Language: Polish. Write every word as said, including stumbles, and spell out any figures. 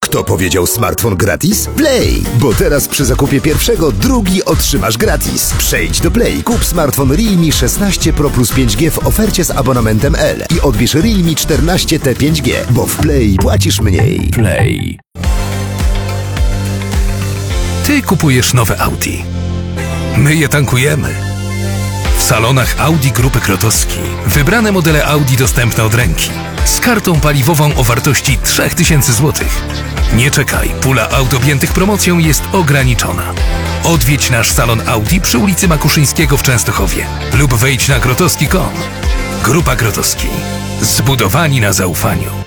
Kto powiedział smartfon gratis? Play! Bo teraz przy zakupie pierwszego drugi otrzymasz gratis. Przejdź do Play, kup smartfon Realme szesnaście Pro Plus pięć G w ofercie z abonamentem L i odbierz Realme czternaście T pięć G, bo w Play płacisz mniej. Play. Ty kupujesz nowe Audi. My je tankujemy. W salonach Audi Grupy Krotowski wybrane modele Audi dostępne od ręki. Z kartą paliwową o wartości trzy tysiące złotych. Nie czekaj, pula aut objętych promocją jest ograniczona. Odwiedź nasz salon Audi przy ulicy Makuszyńskiego w Częstochowie lub wejdź na krotowski kropka com. Grupa Krotowski. Zbudowani na zaufaniu.